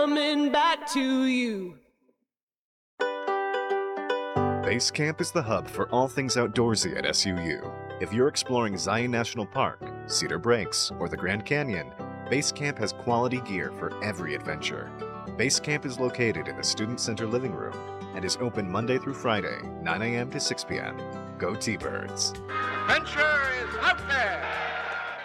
Coming back to you. Base Camp is the hub for all things outdoorsy at SUU. If you're exploring Zion National Park, Cedar Breaks, or the Grand Canyon, Base Camp has quality gear for every adventure. Base Camp is located in the Student Center living room and is open Monday through Friday, 9 a.m. to 6 p.m. Go T-Birds! Adventure is out there!